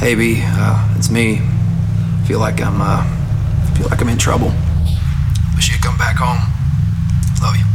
Hey B, it's me. Feel like I'm in trouble. Wish you'd come back home. Love you.